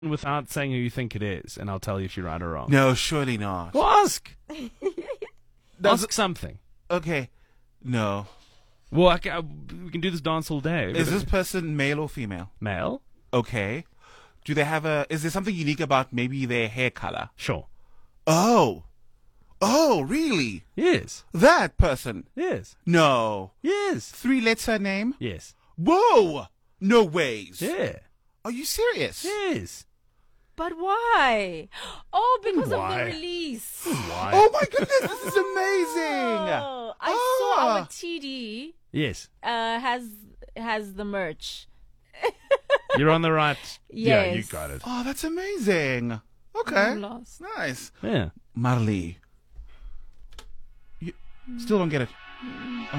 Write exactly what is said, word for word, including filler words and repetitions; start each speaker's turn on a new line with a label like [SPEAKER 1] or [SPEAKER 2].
[SPEAKER 1] without saying who you think it is, and I'll tell you if you're right or wrong.
[SPEAKER 2] No, surely not.
[SPEAKER 1] Well, ask.
[SPEAKER 2] Does
[SPEAKER 1] ask something.
[SPEAKER 2] Okay. No.
[SPEAKER 1] Well, I ca- we can do this dance all day.
[SPEAKER 2] Is this person male or female?
[SPEAKER 1] Male?
[SPEAKER 2] Okay. Do they have a... Is there something unique about maybe their hair color?
[SPEAKER 1] Sure.
[SPEAKER 2] Oh. Oh, really?
[SPEAKER 1] Yes.
[SPEAKER 2] That person?
[SPEAKER 1] Yes.
[SPEAKER 2] No.
[SPEAKER 1] Yes.
[SPEAKER 2] Three-letter name?
[SPEAKER 1] Yes.
[SPEAKER 2] Whoa! No ways.
[SPEAKER 1] Yeah.
[SPEAKER 2] Are you serious?
[SPEAKER 1] Yes.
[SPEAKER 3] But why? Oh, because
[SPEAKER 1] Why?
[SPEAKER 3] of the release.
[SPEAKER 1] Why?
[SPEAKER 2] Oh my goodness, this is amazing!
[SPEAKER 3] Oh, I
[SPEAKER 2] Ah.
[SPEAKER 3] saw our T D
[SPEAKER 1] Yes.
[SPEAKER 3] uh, has has the merch.
[SPEAKER 1] You're on the right. Yeah, you
[SPEAKER 3] Yes.
[SPEAKER 1] got it.
[SPEAKER 2] Oh, that's amazing. Okay.
[SPEAKER 3] I'm lost.
[SPEAKER 2] Nice.
[SPEAKER 1] Yeah.
[SPEAKER 2] Marley. You still don't get it.